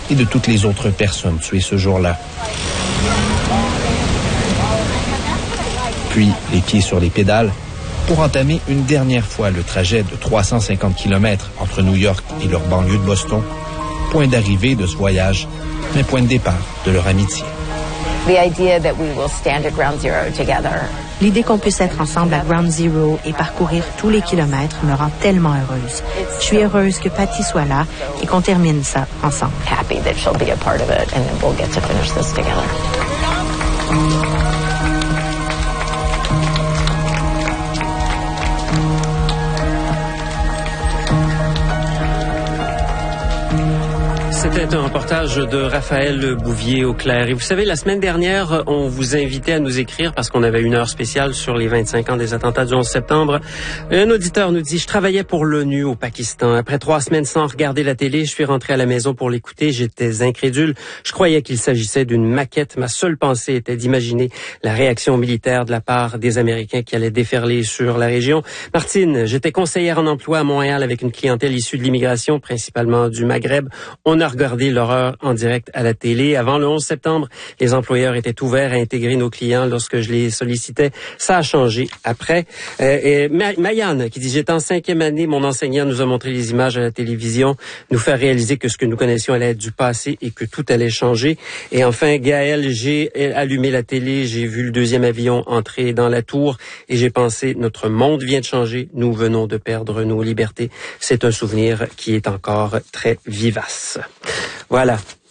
et de toutes les autres personnes tuées ce jour-là. Puis, les pieds sur les pédales, pour entamer une dernière fois le trajet de 350 km entre New York et leur banlieue de Boston, point d'arrivée de ce voyage, mais point de départ de leur amitié. L'idée qu'on puisse être ensemble à Ground Zero et parcourir tous les kilomètres me rend tellement heureuse. Je suis heureuse que Patty soit là et qu'on termine ça ensemble. Happy that she'll be a part of it and we'll get to finish this together. C'était un reportage de Raphaël Bouvier-Auclair. Et vous savez, la semaine dernière, on vous invitait à nous écrire parce qu'on avait une heure spéciale sur les 25 ans des attentats du 11 septembre. Un auditeur nous dit « Je travaillais pour l'ONU au Pakistan. Après 3 semaines sans regarder la télé, je suis rentré à la maison pour l'écouter. J'étais incrédule. Je croyais qu'il s'agissait d'une maquette. Ma seule pensée était d'imaginer la réaction militaire de la part des Américains qui allaient déferler sur la région. Martine, j'étais conseillère en emploi à Montréal avec une clientèle issue de l'immigration, principalement du Maghreb. On a regardé l'horreur en direct à la télé. Avant le 11 septembre, les employeurs étaient ouverts à intégrer nos clients lorsque je les sollicitais. Ça a changé après. Et Mayane qui dit « J'étais en 5e année, mon enseignant nous a montré les images à la télévision, nous faire réaliser que ce que nous connaissions allait être du passé et que tout allait changer. » Et enfin, Gaël, j'ai allumé la télé, j'ai vu le 2e avion entrer dans la tour et j'ai pensé « Notre monde vient de changer, nous venons de perdre nos libertés. » C'est un souvenir qui est encore très vivace. Voilà.